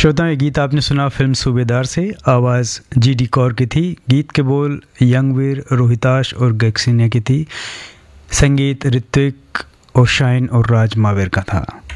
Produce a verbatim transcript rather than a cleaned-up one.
श्रोताओं, ये गीत आपने सुना फिल्म सूबेदार से। आवाज़ जी डी कौर की थी। गीत के बोल यंगवीर, रोहिताश और गैक्सिनिया की थी। संगीत ऋत्विक और शाइन और राज मावेर का था।